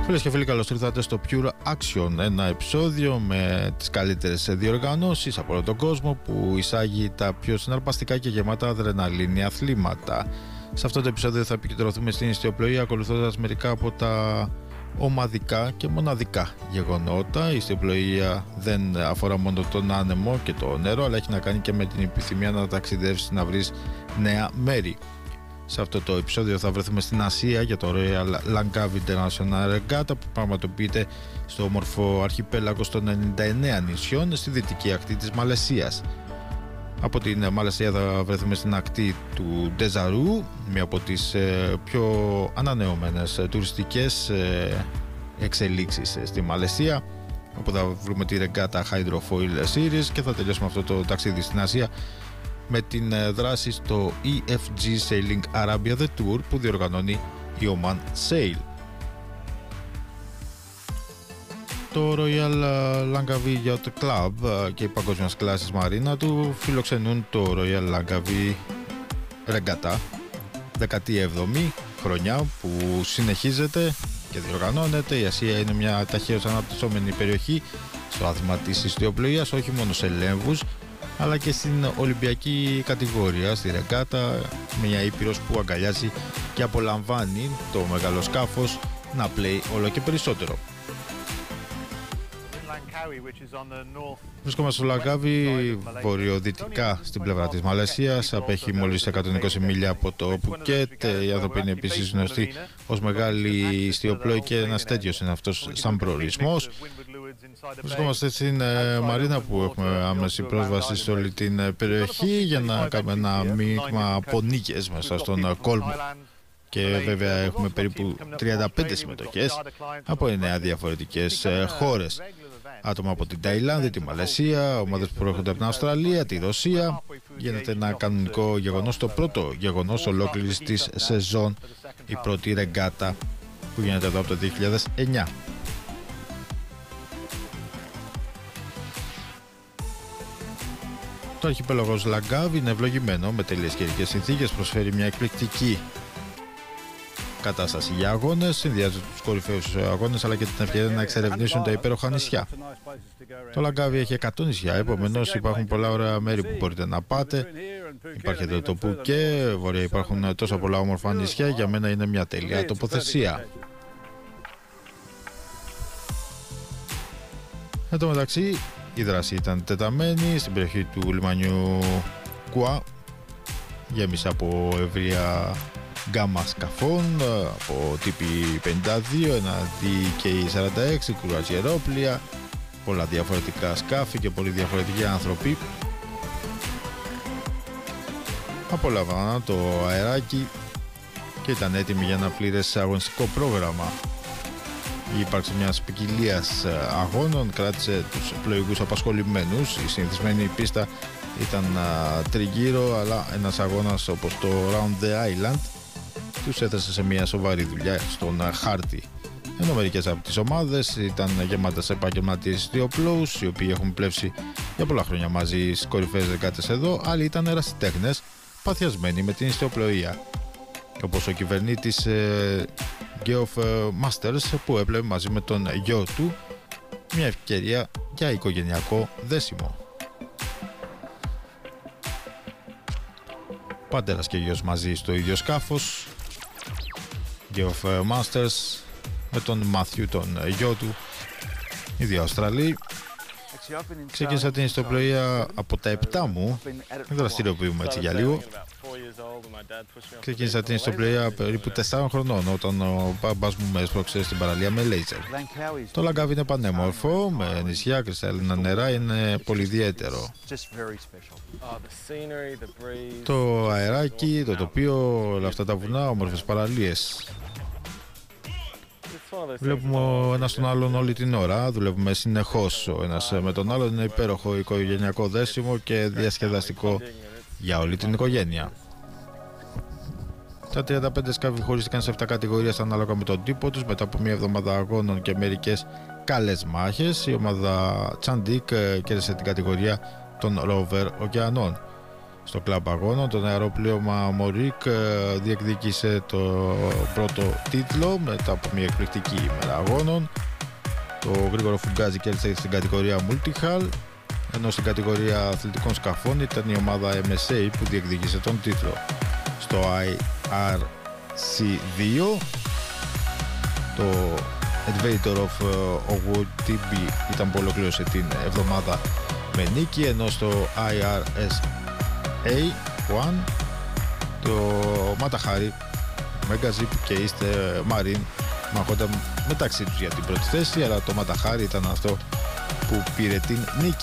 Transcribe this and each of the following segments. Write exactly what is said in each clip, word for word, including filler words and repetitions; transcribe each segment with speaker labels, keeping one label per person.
Speaker 1: Φίλες και φίλοι, καλώς ήρθατε στο Pure Action, ένα επεισόδιο με τις καλύτερες διοργανώσεις από όλο τον κόσμο που εισάγει τα πιο συναρπαστικά και γεμάτα αδρεναλίνη αθλήματα. Σε αυτό το επεισόδιο θα επικεντρωθούμε στην ιστιοπλοεία, ακολουθώντας μερικά από τα ομαδικά και μοναδικά γεγονότα. Η ιστιοπλοεία δεν αφορά μόνο τον άνεμο και το νερό, αλλά έχει να κάνει και με την επιθυμία να ταξιδεύσεις, να βρεις νέα μέρη. Σε αυτό το επεισόδιο θα βρεθούμε στην Ασία για το Royal Langkawi International Regatta που πραγματοποιείται στο όμορφο αρχιπέλαγο των ενενήντα εννέα νησιών στη δυτική ακτή της Μαλαισίας. Από την Μαλαισία θα βρεθούμε στην ακτή του Ντεζαρού, μία από τις πιο ανανεωμένες τουριστικές εξελίξεις στη Μαλαισία, όπου θα βρούμε τη Regatta Hydrofoil Series και θα τελειώσουμε αυτό το ταξίδι στην Ασία με την δράση στο ι εφ τζι Sailing Arabia The Tour που διοργανώνει η Oman Sail. Το Royal Langkawi Yacht Club και η παγκόσμιας κλάσης μαρίνα του φιλοξενούν το Royal Langkawi Regatta, δέκατη έβδομη χρονιά που συνεχίζεται και διοργανώνεται. Η Ασία είναι μια ταχαίως αναπτυσσόμενη περιοχή στο άθλημα της ιστιοπλοείας, όχι μόνο σε λέμβους αλλά και στην Ολυμπιακή κατηγορία, στη Ρεγκάτα, μια ήπειρος που αγκαλιάζει και απολαμβάνει το μεγάλο σκάφος να πλέει όλο και περισσότερο. Βρισκόμαστε στο Λαγκάβι, βορειοδυτικά στην πλευρά της Μαλαισίας, απέχει μόλις εκατόν είκοσι μίλια από το Πουκέτ. Οι άνθρωποι είναι επίσης γνωστοί ως μεγάλοι ιστιοπλόοι και ένας τέτοιος είναι αυτός σαν προορισμός. Βρισκόμαστε στην ε, Μαρίνα που έχουμε άμεση πρόσβαση σε όλη την περιοχή για να κάνουμε ένα μείγμα από νίκες μέσα στον κόλμο. Και βέβαια έχουμε περίπου τριάντα πέντε συμμετοχές από εννέα διαφορετικές ε, χώρες. Άτομα από την Ταϊλάνδη, τη Μαλαισία, ομάδες που προέρχονται από την Αυστραλία, τη Ρωσία. Γίνεται ένα κανονικό γεγονός, το πρώτο γεγονός ολόκληρης της σεζόν, η πρώτη ρεγκάτα που γίνεται εδώ από το δύο χιλιάδες εννιά. Το αρχιπέλαγος Λαγκάβι είναι ευλογημένο με τέλειες καιρικές συνθήκες, προσφέρει μια εκπληκτική κατάσταση για αγώνες, συνδυάζει τους κορυφαίους αγώνες αλλά και την ευκαιρία να εξερευνήσουν τα υπέροχα νησιά. Το Λαγκάβι έχει εκατό νησιά, επομένως υπάρχουν πολλά ωραία μέρη που μπορείτε να πάτε. Υπάρχει εδώ το Πουκέ, βόρεια υπάρχουν τόσα πολλά όμορφα νησιά, για μένα είναι μια τέλεια τοποθεσία. Εν τω μεταξύ, η δράση ήταν τεταμένη στην περιοχή του λιμανιού Κουά, γέμισε από ευρεία γκάμα σκαφών, από τύπη πενήντα δύο, ένα ντι κέι σαράντα έξι, κρουαζιερόπλια, πολλά διαφορετικά σκάφη και πολλοί διαφορετικοί άνθρωποι. Απολαμβάναν το αεράκι και ήταν έτοιμοι για ένα πλήρες αγωνιστικό πρόγραμμα. Η ύπαρξη μιας ποικιλίας αγώνων κράτησε τους πλοηγούς απασχολημένους. Η συνηθισμένη πίστα ήταν τριγύρω, αλλά ένας αγώνας όπως το Round the Island τους έθεσε σε μια σοβαρή δουλειά στον χάρτη. Ενώ μερικές από τις ομάδες ήταν γεμάτες επαγγελματίες ιστιοπλόους, οι οποίοι έχουν πλεύσει για πολλά χρόνια μαζί στις κορυφαίες ρεγκάτες εδώ, άλλοι ήταν ερασιτέχνες παθιασμένοι με την ιστιοπλοεία, όπως ο κυβερνήτης ε, Geoff Masters που έπλευε μαζί με τον γιο του μια ευκαιρία για οικογενειακό δέσιμο. Πατέρας και γιος μαζί στο ίδιο σκάφος, Geoff Masters με τον Μάθιου τον γιο του, οι δύο Αυστραλοί. Ξεκίνησα την ιστιοπλοεία από τα επτά μου, δραστηριοποιούμε έτσι για λίγο. Ξεκίνησα την ιστιοπλοεία περίπου τεσσάρων χρονών, όταν ο μπαμπάς μου με έσπρωξε στην παραλία με λέιζερ. Το Λαγκάβι είναι πανέμορφο, με νησιά, κρυσταλλίνα νερά, είναι πολύ ιδιαίτερο. Το αεράκι, το τοπίο, όλα αυτά τα βουνά, όμορφες παραλίες. Βλέπουμε ένα τον άλλον όλη την ώρα, δουλεύουμε συνεχώς ο ένας με τον άλλον, είναι υπέροχο οικογενειακό δέσιμο και διασκεδαστικό για όλη την οικογένεια. Τα τριάντα πέντε σκάφη χωρίστηκαν σε επτά κατηγορίες ανάλογα με τον τύπο τους. Μετά από μια εβδομάδα αγώνων και μερικές καλές μάχες, η ομάδα Τσαντίκ κέρδισε την κατηγορία των Rover ωκεανών. στο κλαμπ αγώνων. Το αεροπλήρωμα Μορίκ διεκδίκησε το πρώτο τίτλο μετά από μια εκπληκτική ημέρα αγώνων. Το Γρήγορο Φουγκάζι κέρδισε στην κατηγορία Multihal, ενώ στην κατηγορία αθλητικών σκαφών ήταν η ομάδα εμ ες έι που διεκδίκησε τον τίτλο. Στο άι αρ σι δύο το Adventure of Owotibi ήταν που ολοκλήρωσε την εβδομάδα με νίκη, ενώ στο άι αρ ες έι ένα το Ματαχάρι, Megazip και East Marine μαχόνταν μεταξύ τους για την πρώτη θέση, αλλά το Ματαχάρι ήταν αυτό που πήρε την νίκη.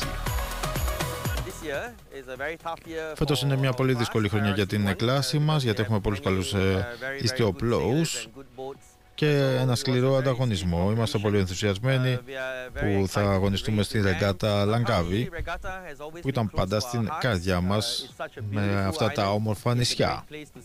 Speaker 1: Φέτος είναι μια πολύ δύσκολη χρονιά για την κλάση μας, γιατί έχουμε πολλούς καλούς ιστιοπλώους και ένα σκληρό ανταγωνισμό. Είμαστε πολύ ενθουσιασμένοι που θα αγωνιστούμε στην ρεγκάτα Λαγκάβι, που ήταν πάντα στην καρδιά μας με αυτά τα όμορφα νησιά.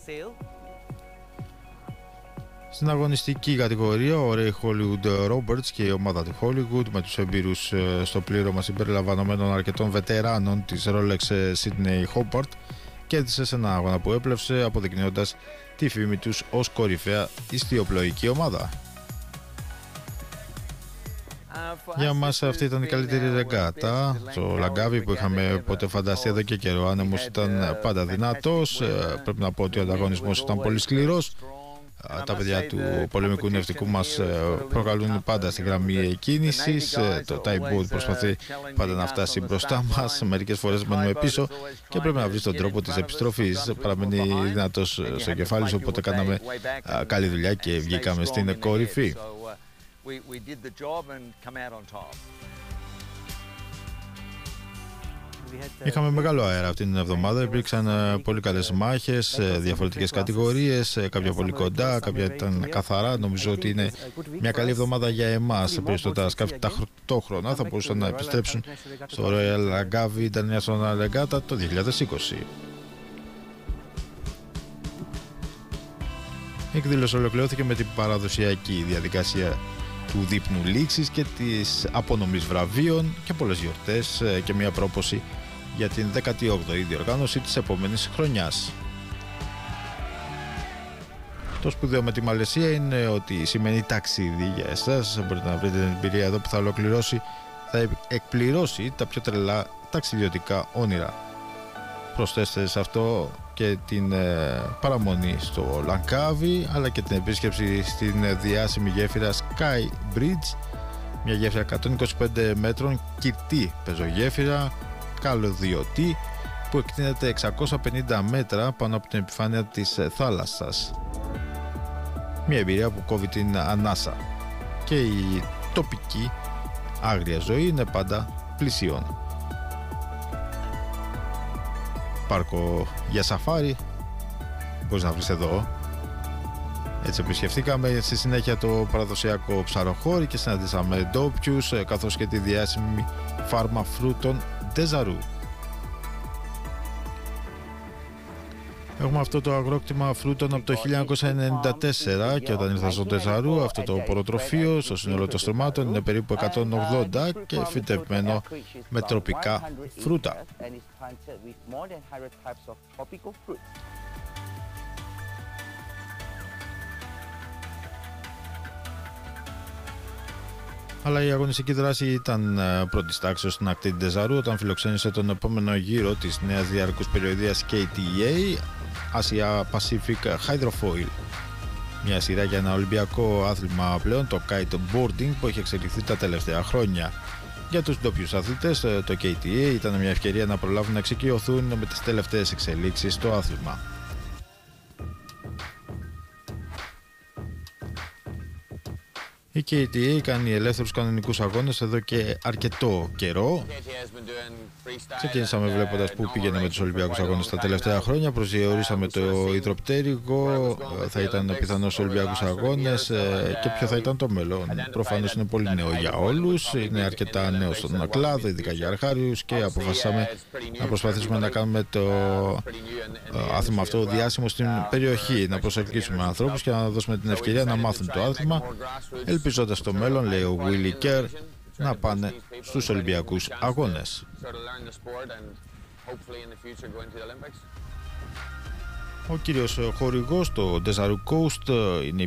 Speaker 1: Στην αγωνιστική κατηγορία, ο Ray Hollywood Roberts και η ομάδα του Hollywood με τους εμπειρούς στο πλήρωμα συμπεριλαμβανομένων αρκετών βετεράνων της Rolex Sydney Hobart κέρδισε σε ένα αγώνα που έπλευσε, αποδεικνύοντας τη φήμη τους ως κορυφαία ιστιοπλοϊκή ομάδα. Για μας αυτή ήταν η καλύτερη ρεγκάτα. Το Λαγκάβι που είχαμε ποτέ φανταστεί εδώ και καιρό. Ο άνεμος ήταν πάντα δυνατός. Πρέπει να πω ότι ο ανταγωνισμός ήταν πολύ σκληρός. Τα παιδιά του πολεμικού ναυτικού μας προκαλούν πάντα στη γραμμή κίνησης. Το Taiboat προσπαθεί πάντα να φτάσει μπροστά μας. Μερικές φορές μένουμε πίσω και πρέπει να βρει τον τρόπο της επιστροφής. Παραμένει δυνατός στο κεφάλι σου, οπότε κάναμε καλή δουλειά και βγήκαμε στην κορυφή. Είχαμε μεγάλο αέρα αυτήν την εβδομάδα, υπήρξαν πολύ καλές μάχες, διαφορετικές κατηγορίες, κάποια πολύ κοντά, κάποια ήταν καθαρά. Νομίζω ότι είναι μια καλή εβδομάδα για εμάς. Περισσότερα σκάφη ταυτόχρονα θα μπορούσαν να επιστρέψουν στο Royal Lagavi International Regatta το δύο χιλιάδες είκοσι. Η εκδήλωση ολοκληρώθηκε με την παραδοσιακή διαδικασία του δείπνου λήξης και της απονομής βραβείων και πολλές γιορτές και μια πρόποση για την δέκατη όγδοη διοργάνωση της επόμενης χρονιάς. Το σπουδαίο με τη Μαλαισία είναι ότι σημαίνει ταξίδι για εσάς. Μπορείτε να βρείτε την εμπειρία εδώ που θα ολοκληρώσει, θα εκπληρώσει τα πιο τρελά ταξιδιωτικά όνειρα. Προσθέστε σε αυτό και την ε, παραμονή στο Λαγκάβι, αλλά και την επίσκεψη στην ε, διάσημη γέφυρα Sky Bridge, μια γέφυρα εκατόν είκοσι πέντε μέτρων, κυρτή πεζογέφυρα, καλωδιωτή, που εκτείνεται εξακόσια πενήντα μέτρα πάνω από την επιφάνεια της ε, θάλασσας. Μια εμπειρία που κόβει την ανάσα και η τοπική άγρια ζωή είναι πάντα πλησίον. Πάρκο για σαφάρι μπορείς να βρεις εδώ. Έτσι επισκεφθήκαμε στη συνέχεια το παραδοσιακό ψαροχώρι και συναντήσαμε ντόπιους, καθώς και τη διάσημη φάρμα φρούτων Ντεζαρού. Έχουμε αυτό το αγρόκτημα φρούτων από το χίλια εννιακόσια ενενήντα τέσσερα και όταν ήρθα στο Ντεζαρού, αυτό το ποροτροφείο στο σύνολο των στρωμάτων είναι περίπου εκατόν ογδόντα και φυτευμένο με τροπικά φρούτα. Αλλά η αγωνιστική δράση ήταν πρώτης τάξης στην ακτή Ντεζαρού όταν φιλοξένησε τον επόμενο γύρο της νέας διαρκούς περιοδίας κέι τι έι Asia Pacific Hydrofoil. Μια σειρά για ένα ολυμπιακό άθλημα πλέον, το kiteboarding, που έχει εξελιχθεί τα τελευταία χρόνια. Για τους ντόπιους αθλητές, το κέι τι έι ήταν μια ευκαιρία να προλάβουν να εξοικειωθούν με τις τελευταίες εξελίξεις στο άθλημα. Η κέι τι έι κάνει ελεύθερους κανονικούς αγώνες εδώ και αρκετό καιρό. Ξεκίνησαμε βλέποντας πού πήγαινε με τους Ολυμπιακούς αγώνες τα τελευταία χρόνια. Προσδιορίσαμε το υδροπτέρυγο, θα ήταν πιθανώς Ολυμπιακούς αγώνες και ποιο θα ήταν το μέλλον. Προφανώς είναι πολύ νέο για όλους, είναι αρκετά νέο στον κλάδο, ειδικά για αρχάριους, και αποφασίσαμε να προσπαθήσουμε να κάνουμε το άθλημα αυτό διάσημο στην περιοχή, να προσελκύσουμε ανθρώπους και να δώσουμε την ευκαιρία να μάθουν το άθλημα, ελπίζοντας στο μέλλον, λέει ο Willy Kerr, να πάνε στους Ολυμπιακούς αγώνες. Ο κύριος χορηγός, το Desert Coast, είναι